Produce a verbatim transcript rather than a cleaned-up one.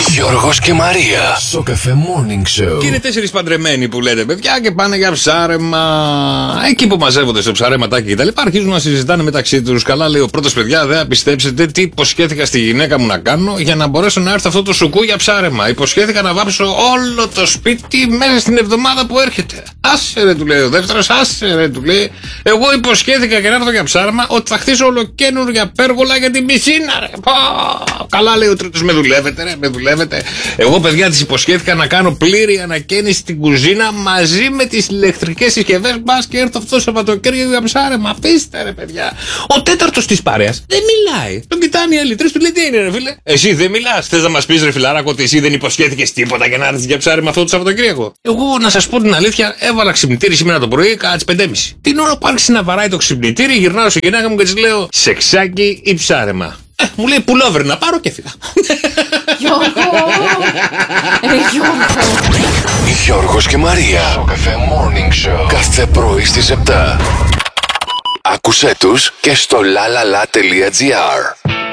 Γιώργος και Μαρία στο Cafe Morning Show. Και είναι τέσσερις παντρεμένοι που λέτε παιδιά και πάνε για ψάρεμα. Εκεί που μαζεύονται στο ψαρέματάκι και τα λοιπά, αρχίζουν να συζητάνε μεταξύ τους. Καλά, λέει ο πρώτος, παιδιά, δεν θα πιστέψετε τι υποσχέθηκα στη γυναίκα μου να κάνω για να μπορέσω να έρθω αυτό το σουκού για ψάρεμα. Υποσχέθηκα να βάψω όλο το σπίτι μέσα στην εβδομάδα που έρχεται. Άσε ρε, του λέει ο δεύτερος, άσε ρε, του λέει. Εγώ υποσχέθηκα και να έρθω για ψάρεμα ότι θα χτίσω ολοκαίνουργια πέργολα για την πισίνα, ρε. Πω, καλά, λέει ο τρίτος, με δουλεύετε, ρε, με δουλεύετε. Εγώ, παιδιά, της υποσχέθηκα να κάνω πλήρη ανακαίνιση στην κουζίνα μαζί με τις ηλεκτρικές συσκευές. Μπας και έρθω αυτό το Σαββατοκύριακο για ψάρεμα. Αφήστε, ρε, παιδιά. Ο τέταρτος της παρέας δεν μιλάει. Τον κοιτάνε οι άλλοι τρεις, του λέει τι είναι, ρε φίλε. Εσύ δεν μιλάς. Θες να μας πεις, ρε φιλάρακο, ότι εσύ δεν υποσχέθηκες τίποτα για να έρθεις για ψάρεμα αυτό το Σαββατοκύριακο? Εγώ, να σας πω την αλήθεια, έβαλα ξυπνητήρι σήμερα το πρωί κατά τις πέντε και μισή. Την ώρα που άρχισε να βαράει το ξυπνητήρι, γυρνάω στη γυναίκα μου και της λέω σεξάκι ή ψάρεμα. Ε, μου λέει πουλόβερ να πάρω και φύγα. Γιώργο, ρε Γιώργο. Γιώργος και Μαρία στο Cafe Morning Show. Κάθε πρωί στις επτά. Άκουσέ τους και στο lalala.gr.